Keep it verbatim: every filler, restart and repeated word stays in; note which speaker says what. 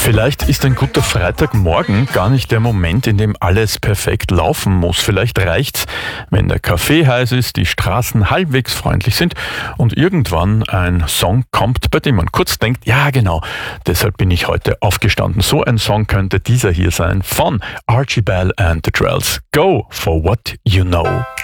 Speaker 1: Vielleicht ist ein guter Freitagmorgen gar nicht der Moment, in dem alles perfekt laufen muss. Vielleicht reicht's, wenn der Kaffee heiß ist, die Straßen halbwegs freundlich sind und irgendwann ein Song kommt, bei dem man kurz denkt, ja genau, deshalb bin ich heute aufgestanden. So ein Song könnte dieser hier sein von Archie Bell and the Drells. Go for what you know.